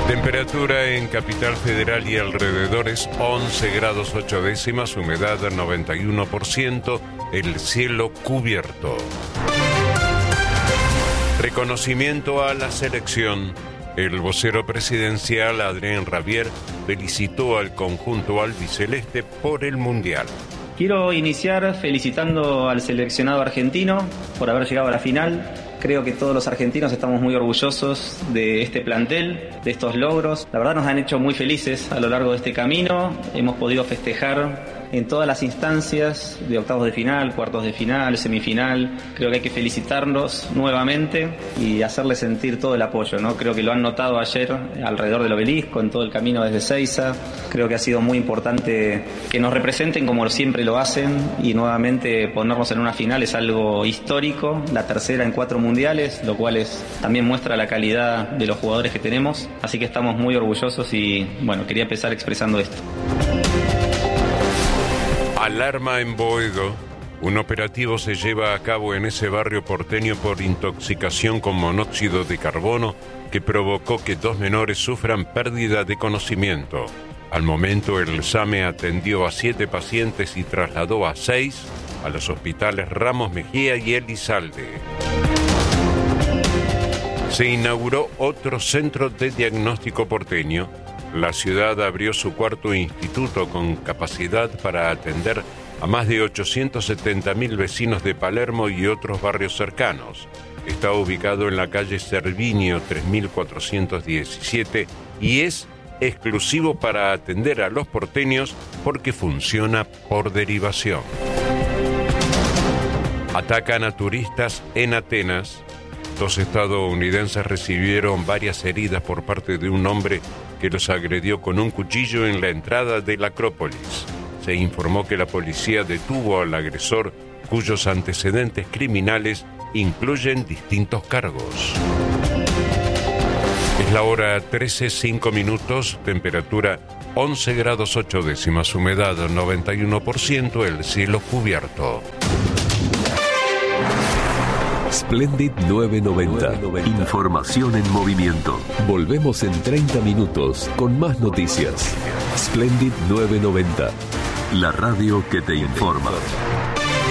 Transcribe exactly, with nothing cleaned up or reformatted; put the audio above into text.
Temperatura en Capital Federal y alrededores once grados ocho décimas, humedad noventa y uno por ciento, el cielo cubierto. Reconocimiento a la selección. El vocero presidencial Adrián Rabier felicitó al conjunto albiceleste por el Mundial. Quiero iniciar felicitando al seleccionado argentino por haber llegado a la final. Creo que todos los argentinos estamos muy orgullosos de este plantel, de estos logros. La verdad nos han hecho muy felices a lo largo de este camino. Hemos podido festejar en todas las instancias de octavos de final, cuartos de final, semifinal. Creo que hay que felicitarlos nuevamente y hacerles sentir todo el apoyo, ¿no? Creo que lo han notado ayer alrededor del obelisco, en todo el camino desde Seiza. Creo que ha sido muy importante que nos representen como siempre lo hacen y nuevamente ponernos en una final es algo histórico, la tercera en cuatro mundiales, lo cual es, también muestra la calidad de los jugadores que tenemos. Así que estamos muy orgullosos y bueno, quería empezar expresando esto. Alarma en Boedo. Un operativo se lleva a cabo en ese barrio porteño por intoxicación con monóxido de carbono que provocó que dos menores sufran pérdida de conocimiento. Al momento, el SAME atendió a siete pacientes y trasladó a seis a los hospitales Ramos Mejía y Elizalde. Se inauguró otro centro de diagnóstico porteño. La ciudad abrió su cuarto instituto con capacidad para atender a más de ochocientos setenta mil vecinos de Palermo y otros barrios cercanos. Está ubicado en la calle Cervinio tres mil cuatrocientos diecisiete y es exclusivo para atender a los porteños porque funciona por derivación. Atacan a turistas en Atenas. Dos estadounidenses recibieron varias heridas por parte de un hombre que los agredió con un cuchillo en la entrada de la Acrópolis. Se informó que la policía detuvo al agresor, cuyos antecedentes criminales incluyen distintos cargos. Es la hora trece, cinco minutos, temperatura once grados ocho décimas, humedad noventa y uno por ciento, el cielo cubierto. Splendid novecientos noventa. Información en movimiento. Volvemos en treinta minutos con más noticias. Splendid novecientos noventa. La radio que te informa.